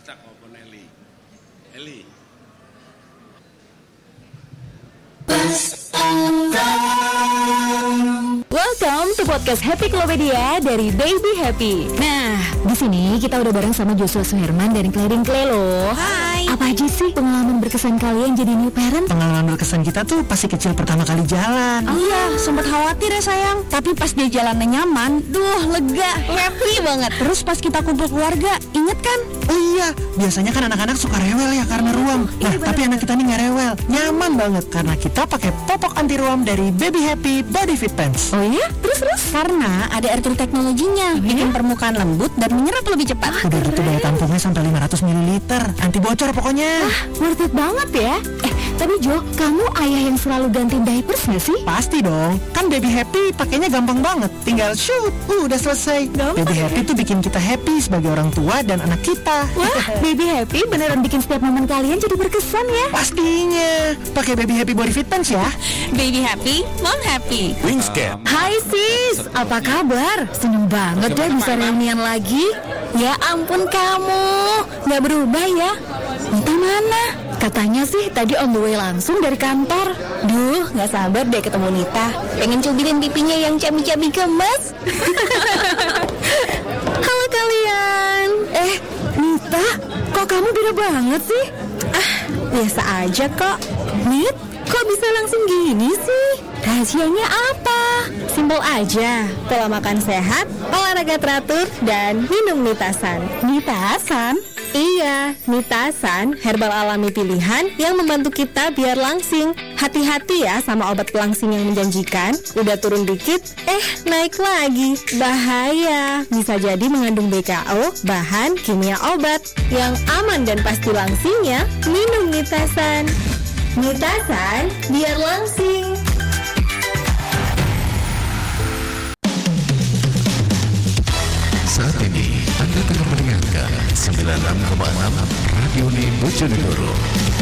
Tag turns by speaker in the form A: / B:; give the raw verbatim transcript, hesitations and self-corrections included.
A: acak maupun Eli. Eli.
B: Welcome to podcast Happy Klopedia dari Baby Happy. Nah, di sini kita udah bareng sama Joshua Suherman dari Kleiding Kle loh.
C: Hai.
B: Apa aja sih pengalaman berkesan kalian jadi new parent?
C: Pengalaman berkesan kita tuh pasti kecil pertama kali jalan.
B: Oh, iya, sempat khawatir ya sayang. Tapi pas dia jalannya nyaman, duh lega, happy banget. Terus pas kita kumpul keluarga, inget kan?
C: Oh iya, biasanya kan anak-anak suka rewel ya karena ruam. Nah,
B: Iya,
C: tapi anak kita nih nggak rewel, nyaman banget karena kita pakai popok anti ruam dari Baby Happy Body Fit Pants.
B: Oh iya? Terus-terus?
D: Karena ada air teknologinya,
B: Oh,
D: bikin
B: iya?
D: permukaan lembut dan menyerap lebih cepat.
C: Udah gitu daya tampungnya sampai lima ratus mililiter, anti bocor pokoknya.
B: Worth it banget ya. Eh, tapi Jo, kamu ayah yang selalu ganti diapers nggak sih?
C: Pasti dong, kan Baby Happy pakainya gampang banget, tinggal shoot, uh, udah selesai.
B: Gampang
C: Baby Happy tuh bikin kita happy sebagai orang tua dan anak kita.
B: Wah, Baby Happy beneran bikin setiap momen kalian jadi berkesan ya.
C: Pastinya, pakai Baby Happy Body Fit Pants ya.
D: Baby happy, mom happy.
A: Wingscan.
B: Hai sis, apa kabar? Seneng banget deh bisa reunian lagi. Ya ampun kamu, nggak berubah ya? Entah mana? Katanya sih tadi on the way langsung dari kantor.
D: Duh, nggak sabar deh ketemu Nita. Pengen cubilin pipinya yang cabi-cabi gemes.
B: Halo kalian. Eh, Nita, kok kamu beda banget sih?
D: Ah, biasa aja kok.
B: Nit, kok bisa langsung gini sih? Rahasianya apa?
D: Simpel aja, pola makan sehat, olahraga teratur, dan minum Nitasan.
B: Nitasan?
D: Iya, Nitasan, herbal alami pilihan yang membantu kita biar langsing. Hati-hati ya sama obat pelangsing yang menjanjikan. Udah turun dikit, eh naik lagi. Bahaya, bisa jadi mengandung B K O, bahan kimia obat. Yang aman dan pasti langsingnya, minum Nitasan. Nitasan, biar langsing.
E: Saat ini Anda tengah mendengarkan sembilan puluh enam koma enam Radio Bojonegoro.